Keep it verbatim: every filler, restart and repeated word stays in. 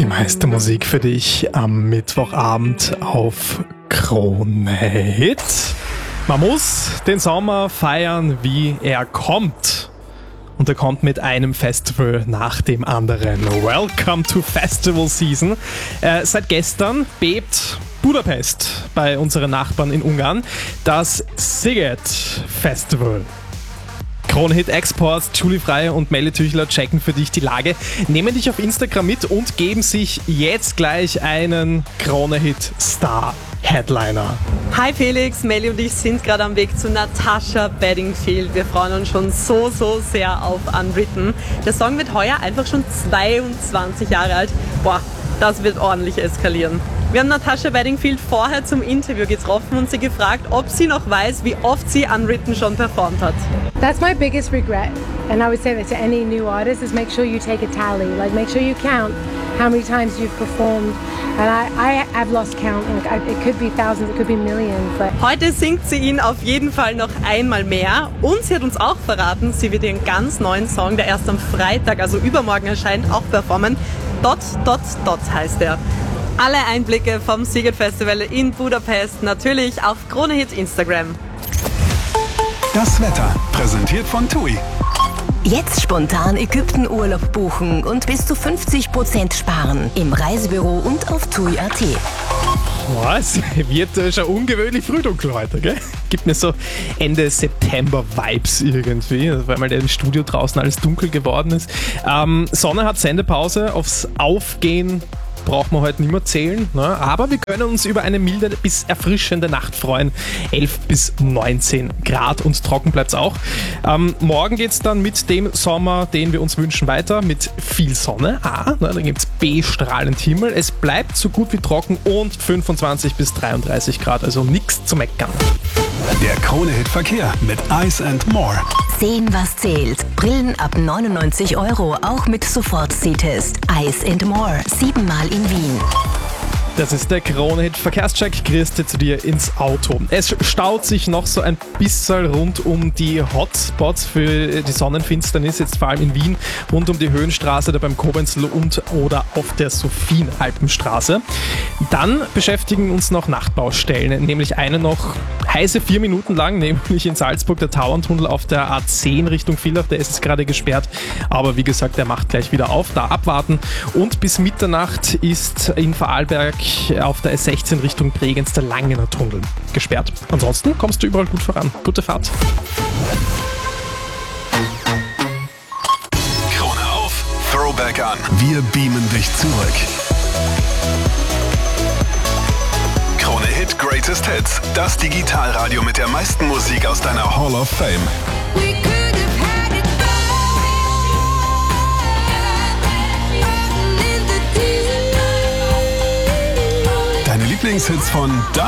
meiste Musik für dich am Mittwochabend auf Krone Hit. Man muss den Sommer feiern, wie er kommt. Und er kommt mit einem Festival nach dem anderen. Welcome to Festival Season. Äh, seit gestern bebt Budapest bei unseren Nachbarn in Ungarn. Das Sziget Festival. Krone Hit Exports, Julie Frey und Melly Tüchler checken für dich die Lage, nehmen dich auf Instagram mit und geben sich jetzt gleich einen Krone Hit Star Headliner. Hi Felix, Melly und ich sind gerade am Weg zu Natasha Bedingfield. Wir freuen uns schon so, so sehr auf Unwritten. Der Song wird heuer einfach schon zweiundzwanzig Jahre alt. Boah, das wird ordentlich eskalieren. Wir haben Natasha Bedingfield vorher zum Interview getroffen und sie gefragt, ob sie noch weiß, wie oft sie Unwritten schon performt hat. That's my biggest regret, and I would say that to any new artist, is make sure you take a tally, like make sure you count how many times you've performed. And I, I have lost count. It could be thousands, it could be millions. But Heute singt sie ihn auf jeden Fall noch einmal mehr und sie hat uns auch verraten, sie wird ihren ganz neuen Song, der erst am Freitag, also übermorgen erscheint, auch performen. Dot, Dot, Dot heißt er. Alle Einblicke vom Sziget Festival in Budapest natürlich auf Krone Hit Instagram. Das Wetter, präsentiert von TUI. Jetzt spontan Ägypten-Urlaub buchen und bis zu fünfzig Prozent sparen im Reisebüro und auf tui punkt at. Boah, es wird äh, schon ungewöhnlich früh dunkel heute, gell? Gibt mir so Ende September-Vibes irgendwie, weil mal im Studio draußen alles dunkel geworden ist. Ähm, Sonne hat Sendepause, aufs Aufgehen braucht man heute nicht mehr zählen, ne? Aber wir können uns über eine milde bis erfrischende Nacht freuen. elf bis neunzehn Grad und trocken bleibt es auch. Ähm, morgen geht es dann mit dem Sommer, den wir uns wünschen, weiter mit viel Sonne. A, ne, dann gibt es B, strahlend Himmel. Es bleibt so gut wie trocken und fünfundzwanzig bis dreiunddreißig Grad, also nichts zu meckern. Der Krone Hit Verkehr mit Ice and More. Sehen, was zählt. Brillen ab neunundneunzig Euro, auch mit Sofort-Sehtest. Ice and More, siebenmal in Wien. Das ist der Krone Hit Verkehrscheck. Grüße zu dir ins Auto. Es staut sich noch so ein bisschen rund um die Hotspots für die Sonnenfinsternis, jetzt vor allem in Wien, rund um die Höhenstraße, da beim Kobenzl und oder auf der Sophienalpenstraße. Dann beschäftigen uns noch Nachtbaustellen, nämlich eine noch heiße vier Minuten lang, nämlich in Salzburg der Tauerntunnel auf der A zehn Richtung Villach, der ist jetzt gerade gesperrt, aber wie gesagt, der macht gleich wieder auf, da abwarten. Und bis Mitternacht ist in Vorarlberg auf der S sechzehn Richtung Bregenz der Langener Tunnel gesperrt. Ansonsten kommst du überall gut voran. Gute Fahrt. Krone auf, Throwback an. Wir beamen dich zurück. Krone Hit Greatest Hits. Das Digitalradio mit der meisten Musik aus deiner Hall of Fame. Deine Lieblingshits von da